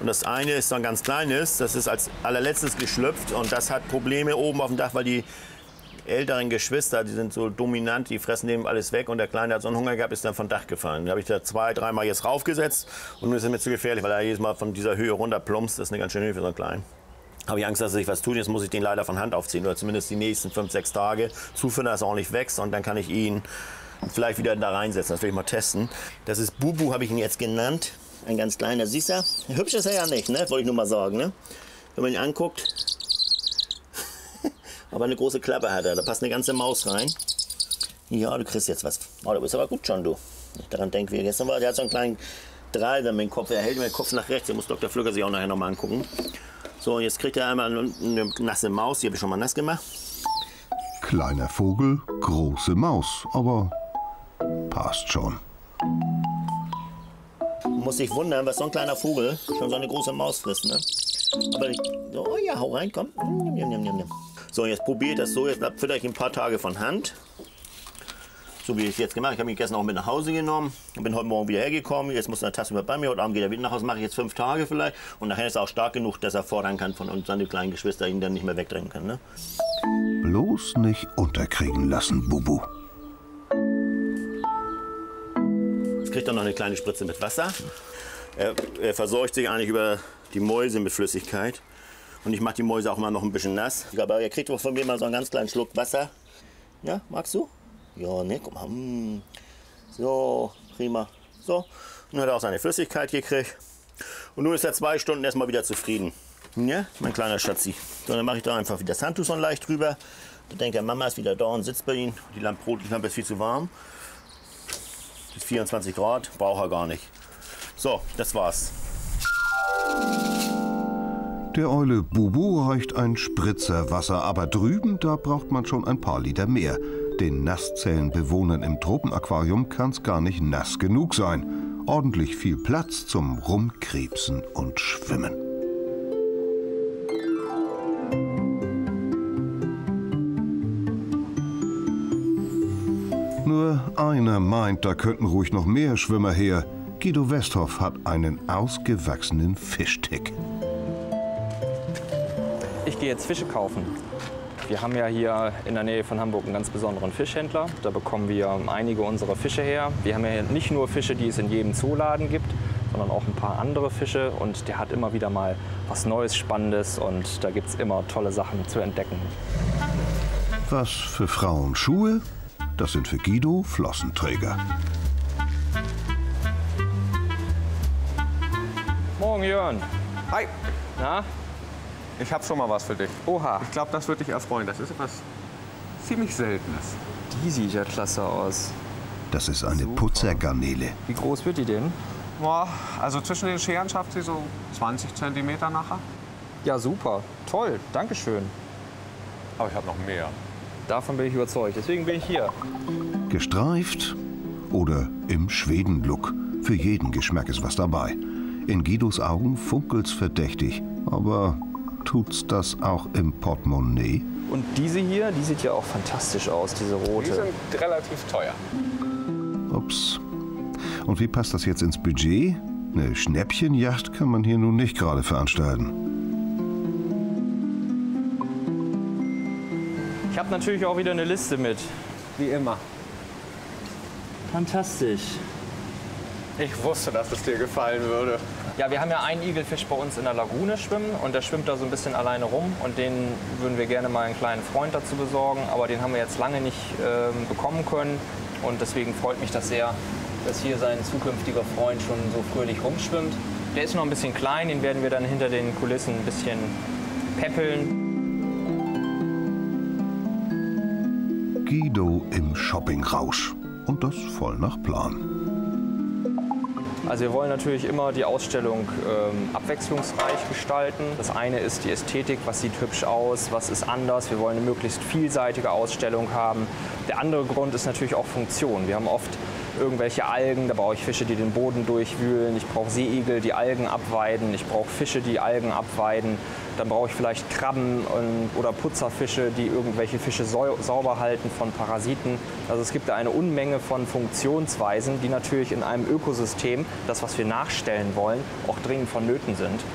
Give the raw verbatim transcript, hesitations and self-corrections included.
Und das eine ist so ein ganz kleines, das ist als allerletztes geschlüpft und das hat Probleme oben auf dem Dach, weil die älteren Geschwister, die sind so dominant, die fressen dem alles weg und der Kleine hat so einen Hunger gehabt, ist dann vom Dach gefallen. Da habe ich da zwei, dreimal jetzt raufgesetzt und nun ist er mir zu gefährlich, weil er jedes Mal von dieser Höhe runter plumpst. Das ist eine ganz schöne Höhe für so einen Kleinen. Habe ich Angst, dass er sich was tut, jetzt muss ich den leider von Hand aufziehen oder zumindest die nächsten fünf, sechs Tage zufüttern, dass er ordentlich wächst und dann kann ich ihn vielleicht wieder da reinsetzen. Das will ich mal testen. Das ist Bubu, habe ich ihn jetzt genannt. Ein ganz kleiner, siehst du? Hübsch ist er ja nicht, ne? Wollte ich nur mal sagen, ne? Wenn man ihn anguckt. Aber eine große Klappe hat er, da passt eine ganze Maus rein. Ja, du kriegst jetzt was. Oh, du bist aber gut schon, du. Ich daran denke, wie er gestern war. Der hat so einen kleinen Draht mit dem Kopf. Er hält mir den Kopf nach rechts. Den muss Doktor Flügger sich auch nachher noch mal angucken. So, jetzt kriegt er einmal eine nasse Maus. Die habe ich schon mal nass gemacht. Kleiner Vogel, große Maus. Aber passt schon. Muss sich wundern, was so ein kleiner Vogel schon so eine große Maus frisst, ne? Aber ich, oh ja, hau rein, komm. So, jetzt probiert das so. Jetzt fütter ich ein paar Tage von Hand. So wie ich es jetzt gemacht habe. Ich habe ihn gestern auch mit nach Hause genommen. Ich bin heute Morgen wieder hergekommen. Jetzt muss er eine Tasse bei mir. Heute Abend geht er wieder nach Hause. Mache ich jetzt fünf Tage vielleicht. Und nachher ist er auch stark genug, dass er fordern kann von uns, seine kleinen Geschwister ihn dann nicht mehr wegdrängen können. Ne? Bloß nicht unterkriegen lassen, Bubu. Jetzt kriegt er noch eine kleine Spritze mit Wasser. Er, er versorgt sich eigentlich über die Mäuse mit Flüssigkeit. Und ich mache die Mäuse auch mal noch ein bisschen nass. Aber er kriegt von mir mal so einen ganz kleinen Schluck Wasser. Ja, magst du? Ja, ne, guck mal. Mm. So, prima. So, nun hat er auch seine Flüssigkeit gekriegt. Und nun ist er zwei Stunden erstmal wieder zufrieden. Ja, mein kleiner Schatzi. So, dann mache ich da einfach wieder das Handtuch so leicht drüber. Dann denkt er, Mama ist wieder da und sitzt bei ihm. Die Lampe, die Lampe ist viel zu warm. Das ist vierundzwanzig Grad, braucht er gar nicht. So, das war's. Der Eule Bubu reicht ein Spritzer Wasser, aber drüben, da braucht man schon ein paar Liter mehr. Den Nasszellen-Bewohnern im Tropenaquarium kann's gar nicht nass genug sein. Ordentlich viel Platz zum Rumkrebsen und Schwimmen. Nur einer meint, da könnten ruhig noch mehr Schwimmer her. Guido Westhoff hat einen ausgewachsenen Fischtick. Ich gehe jetzt Fische kaufen. Wir haben ja hier in der Nähe von Hamburg einen ganz besonderen Fischhändler. Da bekommen wir einige unserer Fische her. Wir haben ja nicht nur Fische, die es in jedem Zooladen gibt, sondern auch ein paar andere Fische. Und der hat immer wieder mal was Neues, Spannendes und da gibt es immer tolle Sachen zu entdecken. Was für Frauen Schuhe, das sind für Guido Flossenträger. Morgen, Jörn. Hi. Na? Ich habe schon mal was für dich. Oha. Ich glaube, das wird dich erfreuen. Das ist etwas ziemlich Seltenes. Die sieht ja klasse aus. Das ist eine Super. Putzergarnele. Wie groß wird die denn? Boah, also zwischen den Scheren schafft sie so zwanzig Zentimeter nachher. Ja, super. Toll. Dankeschön. Aber ich habe noch mehr. Davon bin ich überzeugt. Deswegen bin ich hier. Gestreift oder im Schweden-Look. Für jeden Geschmack ist was dabei. In Guidos Augen funkelt's verdächtig. Aber tut's das auch im Portemonnaie? Und diese hier, die sieht ja auch fantastisch aus, diese rote. Die sind relativ teuer. Ups. Und wie passt das jetzt ins Budget? Eine Schnäppchenjacht kann man hier nun nicht gerade veranstalten. Ich habe natürlich auch wieder eine Liste mit. Wie immer. Fantastisch. Ich wusste, dass es dir gefallen würde. Ja, wir haben ja einen Igelfisch bei uns in der Lagune schwimmen und der schwimmt da so ein bisschen alleine rum und den würden wir gerne mal einen kleinen Freund dazu besorgen, aber den haben wir jetzt lange nicht äh, bekommen können und deswegen freut mich das sehr, dass hier sein zukünftiger Freund schon so fröhlich rumschwimmt. Der ist noch ein bisschen klein, den werden wir dann hinter den Kulissen ein bisschen peppeln. Guido im Shoppingrausch. Und das voll nach Plan. Also wir wollen natürlich immer die Ausstellung ähm, abwechslungsreich gestalten. Das eine ist die Ästhetik, was sieht hübsch aus, was ist anders. Wir wollen eine möglichst vielseitige Ausstellung haben. Der andere Grund ist natürlich auch Funktion. Wir haben oft irgendwelche Algen, da brauche ich Fische, die den Boden durchwühlen. Ich brauche Seeigel, die Algen abweiden. Ich brauche Fische, die Algen abweiden. Dann brauche ich vielleicht Krabben und, oder Putzerfische, die irgendwelche Fische sau sauber halten von Parasiten. Also es gibt da eine Unmenge von Funktionsweisen, die natürlich in einem Ökosystem, das was wir nachstellen wollen, auch dringend vonnöten sind.